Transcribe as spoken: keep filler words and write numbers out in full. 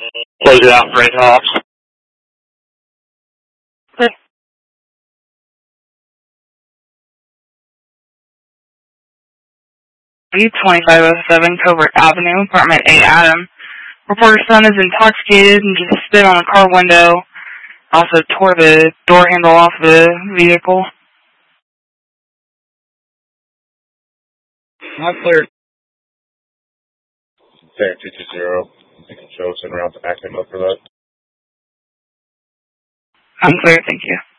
Close it out for eight hops. Clear. twenty-five oh seven Covert Avenue, apartment A, Adam. Reporter's son is intoxicated and just spit on a car window. Also tore the door handle off the vehicle. Not clear. Okay, two two zero. You can show us en route to back him up for that. I'm clear, thank you.